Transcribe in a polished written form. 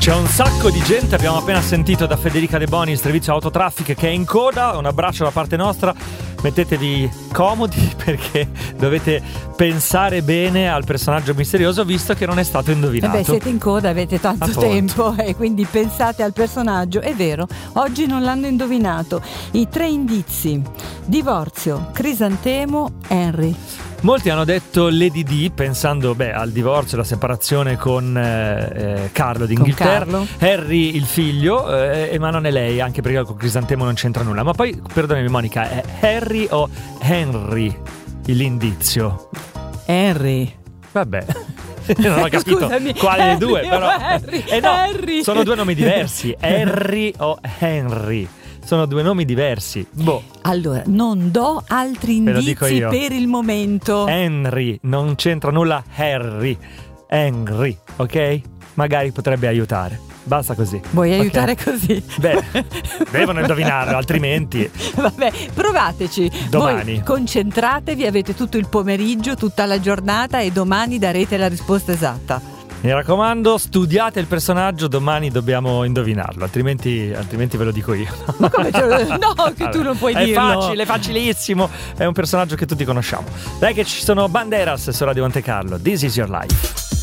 C'è un sacco di gente, abbiamo appena sentito da Federica De Boni, il servizio autotraffic, che è in coda. Un abbraccio da parte nostra. Mettetevi comodi perché dovete pensare bene al personaggio misterioso, visto che non è stato indovinato. Siete in coda, avete tanto tempo e quindi pensate al personaggio. È vero, oggi non l'hanno indovinato. I 3 indizi: divorzio, crisantemo, Henry. Molti hanno detto Lady Di, pensando al divorzio, alla separazione con Carlo d'Inghilterra, Carlo. Harry il figlio, ma non è lei, anche perché con Crisantemo non c'entra nulla. Ma poi, perdonami Monica, è Harry o Henry l'indizio? Henry. Vabbè. Non ho capito. Scusami, quale dei due, però. Harry, No, Harry. sono 2 nomi diversi, Harry o Henry. Sono 2 nomi diversi. Allora, non do altri indizi per il momento. Henry, non c'entra nulla Harry. Henry, ok? Magari potrebbe aiutare. Basta così. Vuoi aiutare così? Devono indovinarlo, altrimenti. Vabbè, provateci. Domani. Voi concentratevi, avete tutto il pomeriggio, tutta la giornata e domani darete la risposta esatta. Mi raccomando, studiate il personaggio, domani dobbiamo indovinarlo, altrimenti ve lo dico io. Ma come no, che tu non puoi dirlo. È facilissimo, è un personaggio che tutti conosciamo. Dai che ci sono Banderas su Radio Monte Carlo. This is your life.